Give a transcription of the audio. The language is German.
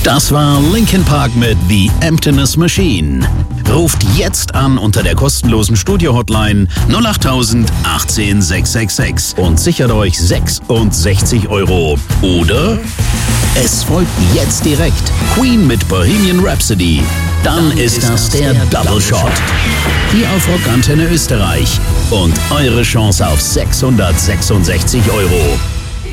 Das war Linkin Park mit The Emptiness Machine. Ruft jetzt an unter der kostenlosen Studio-Hotline 08000 18 666 und sichert euch 66 €. Oder es folgt jetzt direkt Queen mit Bohemian Rhapsody. Dann ist das der Double Shot. Hier auf Rockantenne Österreich. Und eure Chance auf 666 €.